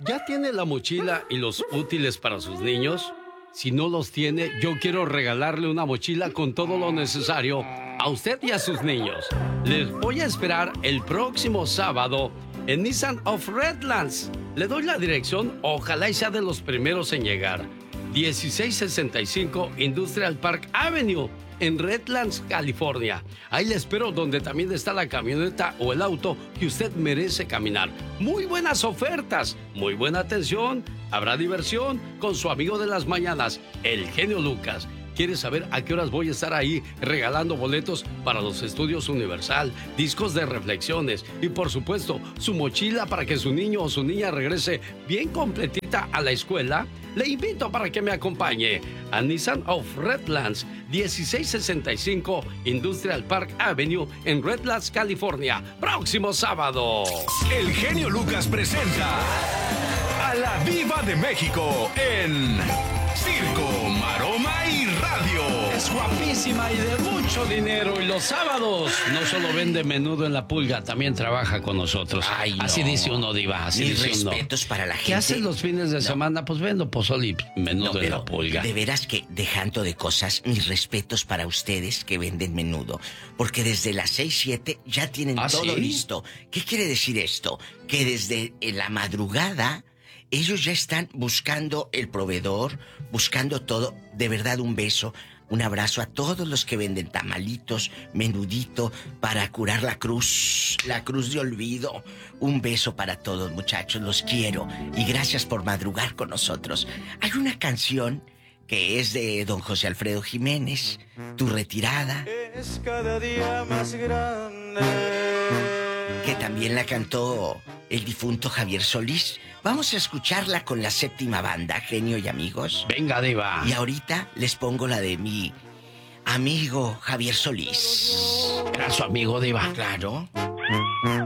¿Ya tiene la mochila y los útiles para sus niños? Si no los tiene, yo quiero regalarle una mochila con todo lo necesario a usted y a sus niños. Les voy a esperar el próximo sábado en Nissan of Redlands. Le doy la dirección, ojalá y sea de los primeros en llegar. 1665 Industrial Park Avenue, en Redlands, California. Ahí le espero, donde también está la camioneta o el auto que usted merece caminar. Muy buenas ofertas, muy buena atención. Habrá diversión con su amigo de las mañanas, el genio Lucas. ¿Quiere saber a qué horas voy a estar ahí regalando boletos para los estudios Universal, discos de reflexiones y, por supuesto, su mochila para que su niño o su niña regrese bien completita a la escuela? Le invito para que me acompañe a Nissan of Redlands, 1665 Industrial Park Avenue en Redlands, California. Próximo sábado. El genio Lucas presenta a la Diva de México en Circo, Maroma y Radio. Es guapísima y de mucho dinero. Y los sábados no solo vende menudo en La Pulga, también trabaja con nosotros. Ay, no. Así dice uno, Diva. Así Mis dice uno. respetos para la gente. ¿Qué hacen los fines de semana? Pues vendo pozole y menudo en La Pulga. De veras que, dejando de cosas, mis respetos para ustedes que venden menudo. Porque desde las 6, 7 ya tienen todo ¿sí? listo. ¿Qué quiere decir esto? Que desde la madrugada ellos ya están buscando el proveedor, buscando todo. De verdad, un beso, un abrazo a todos los que venden tamalitos, menudito, para curar la cruz de olvido. Un beso para todos, muchachos, los quiero. Y gracias por madrugar con nosotros. Hay una canción que es de don José Alfredo Jiménez, Tu retirada. Es cada día más grande. Que también la cantó el difunto Javier Solís. Vamos a escucharla con la séptima banda, genio y amigos. Venga, Diva. Y ahorita les pongo la de mi amigo Javier Solís. Era su amigo, Diva. Claro.